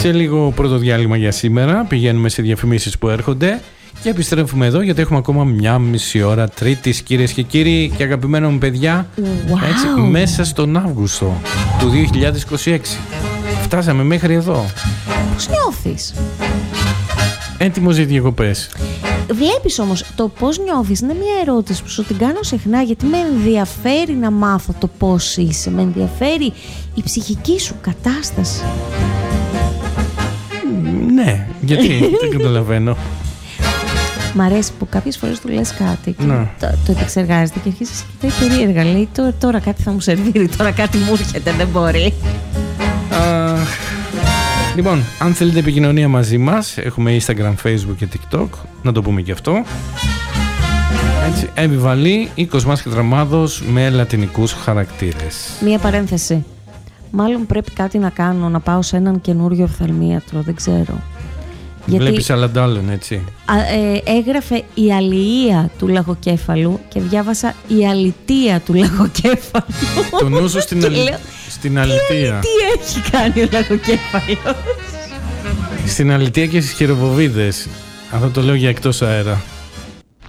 Σε λίγο πρώτο διάλειμμα για σήμερα. Πηγαίνουμε σε διαφημίσεις που έρχονται και επιστρέφουμε εδώ γιατί έχουμε ακόμα μια μισή ώρα Τρίτης, κυρίες και κύριοι και αγαπημένα μου παιδιά. Έτσι, μέσα στον Αύγουστο του 2026. Φτάσαμε μέχρι εδώ. Πώς νιώθεις? Έτοιμος για διακοπές. Βλέπεις όμως το πώς νιώθεις είναι μια ερώτηση που σου την κάνω συχνά, γιατί με ενδιαφέρει να μάθω το πώς είσαι. Με ενδιαφέρει η ψυχική σου κατάσταση. Ναι, γιατί δεν καταλαβαίνω. Μ' αρέσει που κάποιες φορές του λες κάτι και το επεξεργάζεται και αρχίζεις και κοιτάει περίεργα. Λέει τώρα κάτι θα μου σερβίρει, τώρα κάτι μου έρχεται, δεν μπορεί. Λοιπόν, αν θέλετε επικοινωνία μαζί μας, έχουμε Instagram, Facebook και TikTok, να το πούμε και αυτό. Έτσι, Εύη Οίκος και Τραμάδος με λατινικούς χαρακτήρες. Μία παρένθεση. Μάλλον πρέπει κάτι να κάνω, να πάω σε έναν καινούριο οφθαλμίατρο, δεν ξέρω. Βλέπεις αλλαντάλλον, έτσι. Έγραφε η αλληλεία του λαγοκέφαλου και διάβασα η αλητεία του λαγοκέφαλου. Το νου σου στην αλητεία. Τι έχει κάνει ο λαγοκέφαλος? Στην αλητεία και στις χειροβοβίδες. Αυτό το λέω για εκτός αέρα.